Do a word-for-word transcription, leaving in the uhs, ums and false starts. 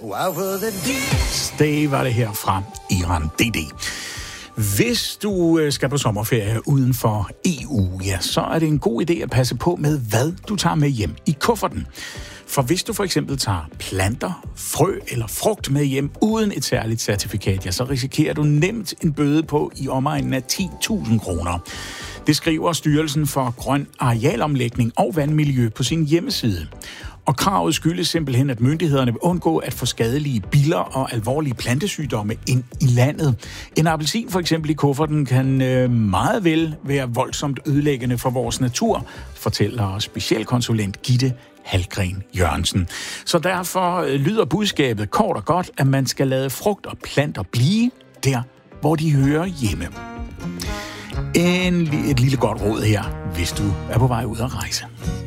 Stay var det her fra Iran D D. Hvis du skal på sommerferie uden for E U, ja, så er det en god idé at passe på med, hvad du tager med hjem i kufferten. For hvis du for eksempel tager planter, frø eller frugt med hjem uden et særligt certifikat, ja, så risikerer du nemt en bøde på i omegnen af ti tusind kroner. Det skriver Styrelsen for Grøn Arealomlægning og Vandmiljø på sin hjemmeside. Og kravet skyldes simpelthen, at myndighederne vil undgå at få skadelige biller og alvorlige plantesygdomme ind i landet. En appelsin for eksempel i kufferten kan øh, meget vel være voldsomt ødelæggende for vores natur, fortæller specialkonsulent Gitte Halgren Jørgensen. Så derfor øh, lyder budskabet kort og godt, at man skal lade frugt og planter blive der, hvor de hører hjemme. En, et lille godt råd her, hvis du er på vej ud at rejse.